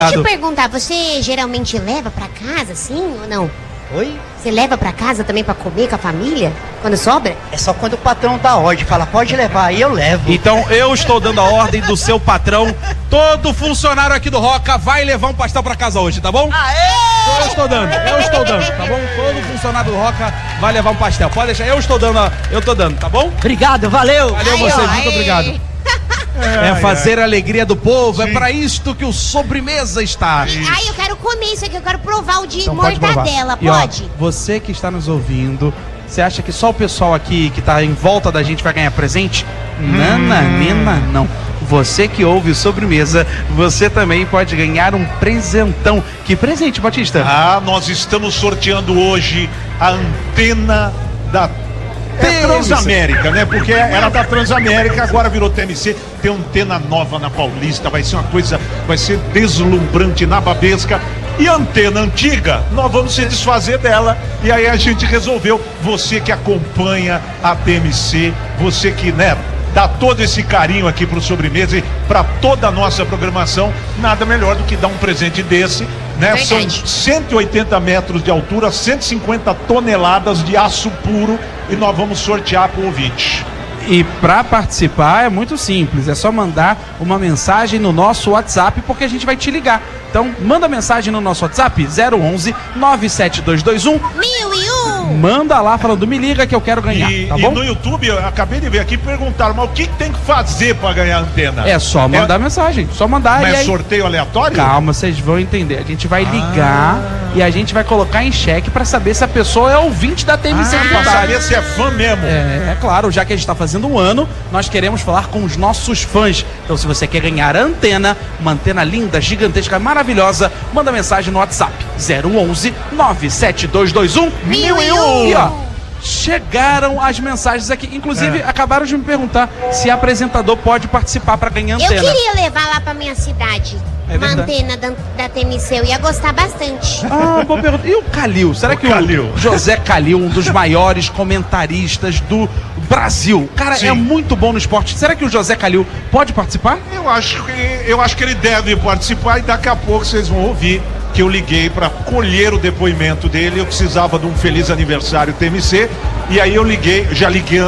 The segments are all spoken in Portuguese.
Deixa eu perguntar, você geralmente leva pra casa, sim ou não? Oi? Você leva pra casa também pra comer com a família, quando sobra? É só quando o patrão dá ordem, fala, pode levar, aí eu levo. Então eu estou dando a ordem do seu patrão. Todo funcionário aqui do Roca vai levar um pastel pra casa hoje, tá bom? Aê! Eu estou dando, tá bom? Todo funcionário do Roca vai levar um pastel. Pode deixar, eu tô dando, tá bom? Obrigado, valeu! Valeu vocês, muito obrigado. É fazer a alegria do povo, é pra isto que o Sobremesa está. Ai, eu quero comer isso aqui, eu quero provar o de Então pode mortadela, provar. pode? E, ó, você que está nos ouvindo, você acha que só o pessoal aqui que tá em volta da gente vai ganhar presente? Nananina, não. Você que ouve o Sobremesa, você também pode ganhar um presentão. Que presente, Batista? Nós estamos sorteando hoje a antena da Transamérica, né? Porque era da Transamérica, agora virou TMC. Tem antena nova na Paulista, vai ser uma coisa, vai ser deslumbrante, nababesca. E a antena antiga, nós vamos se desfazer dela. E aí a gente resolveu, você que acompanha a TMC, você que, né, dá todo esse carinho aqui pro Sobremesa e para toda a nossa programação, nada melhor do que dar um presente desse, né? Verdade. São 180 metros de altura, 150 toneladas de aço puro e nós vamos sortear pro ouvinte. E para participar é muito simples, é só mandar uma mensagem no nosso WhatsApp, porque a gente vai te ligar. Então, manda mensagem no nosso WhatsApp, 011 97221 1001. Manda lá falando, me liga que eu quero ganhar, tá bom? E no YouTube, eu acabei de ver aqui, perguntaram, mas o que tem que fazer para ganhar a antena? É só mandar mensagem, só mandar. Mas e aí... sorteio aleatório? Calma, vocês vão entender. A gente vai ligar e a gente vai colocar em xeque para saber se a pessoa é ouvinte da TMC de Pra verdade. saber se é fã mesmo. É claro, já que a gente está fazendo um ano, nós queremos falar com os nossos fãs. Então, se você quer ganhar a antena, uma antena linda, gigantesca, maravilhosa, manda mensagem no WhatsApp 011 97221 1001. E ó, chegaram as mensagens aqui. Inclusive, acabaram de me perguntar se apresentador pode participar para ganhar Eu antena. queria levar lá pra minha cidade É uma verdade. antena da TMC, eu ia gostar bastante. Boa pergunta. E o Calil? Será que Calil. o José Calil, um dos maiores comentaristas do Brasil, cara, Sim. é muito bom no esporte. Será que o José Calil pode participar? Eu acho que ele deve participar e daqui a pouco vocês vão ouvir que eu liguei para colher o depoimento dele. Eu precisava de um feliz aniversário TMC e aí eu liguei, já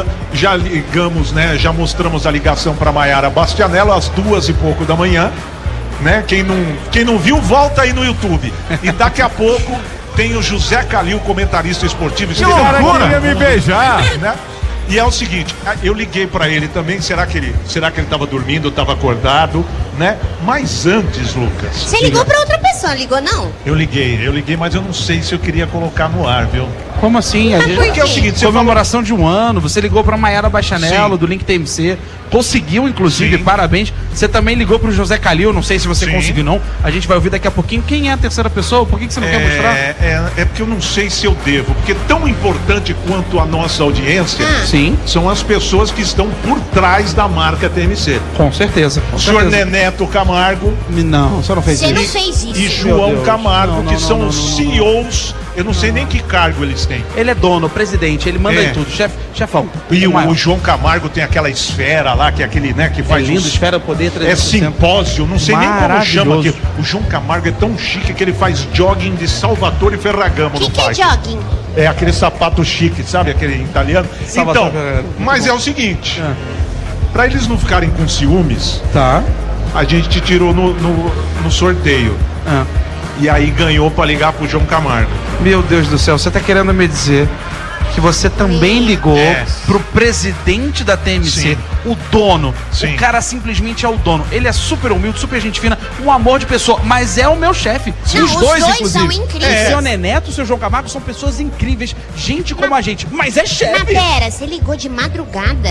ligamos, né? Já mostramos a ligação para Maiara Bastianello às 2h pouco da manhã, né? Quem não viu, volta aí no YouTube. E daqui a pouco tem o José Calil, comentarista esportivo. Que loucura! Me beijar! Né? E é o seguinte, eu liguei pra ele também, será que ele tava dormindo, tava acordado, né? Mas antes, Lucas... Você ligou pra outra pessoa, ligou não? Eu liguei, mas eu não sei se eu queria colocar no ar, viu? Como assim? A gente... por quê? É o seguinte, você Comemoração de um ano, você ligou pra Maiara Bastianello, Sim. do Link TMC, conseguiu, inclusive, Sim. parabéns. Você também ligou pro José Calil, não sei se você Sim. conseguiu não, a gente vai ouvir daqui a pouquinho. Quem é a terceira pessoa? Por que você não quer mostrar? É porque eu não sei se eu devo, porque tão importante quanto a nossa audiência Sim, são as pessoas que estão por trás da marca TMC. com certeza. Com O senhor certeza. Neneto Camargo Não, você não fez Você isso. não fez isso. e João Deus. Camargo, Não, que não, são não, os não, não, CEOs, eu não sei nem que cargo eles têm. Ele é dono, presidente, ele manda É. em tudo, chefão. E É maior. o João Camargo tem aquela esfera lá, que é aquele, né, que É faz lindo, os- esfera poder É 360. simpósio, não sei nem como chama Maravilhoso. aqui. O João Camargo é tão chique que ele faz jogging de Salvatore Ferragamo O no que é parque. jogging? É aquele sapato chique, sabe? Aquele italiano. Salvatore Então, Ferragamo. mas é o seguinte, pra eles não ficarem com ciúmes, Tá. a gente te tirou no sorteio. Ah. E aí ganhou pra ligar pro João Camargo. Meu Deus do céu, você tá querendo me dizer que você também ligou É. pro presidente da TMC, Sim. o dono. Sim. O cara simplesmente é o dono. Ele é super humilde, super gente fina, um amor de pessoa, mas é o meu chefe. Não, Os os dois, dois inclusive. são incríveis. O seu Neneto e o seu João Camargo são pessoas incríveis, gente como a gente, mas é Mas chefe. pera, você ligou de madrugada?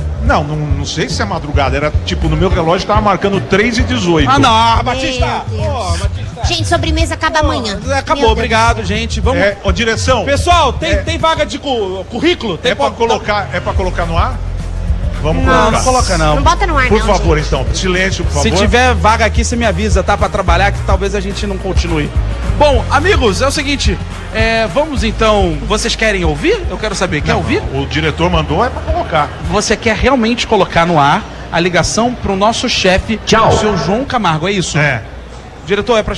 Não sei se é madrugada, era tipo, no meu relógio tava marcando 3h18. Ah, não, Meu Batista. Deus. Pô, Batista. Gente, sobremesa acaba amanhã. Acabou, Meu Deus. obrigado, gente. Vamos. Ô, direção, Pessoal, tem vaga de currículo? Tem é pra colocar no ar? Vamos Não, colocar. não coloca não. Não bota no ar, Por não, favor, gente. então, silêncio, por favor. Se tiver vaga aqui, você me avisa, tá? Pra trabalhar, que talvez a gente não continue. Bom, amigos, é o seguinte. Vamos então. Vocês querem ouvir? Eu quero saber. Quer ouvir? O diretor mandou, é pra colocar. Você quer realmente colocar no ar a ligação pro nosso chefe, o seu João Camargo, é isso? É. Diretor, é pra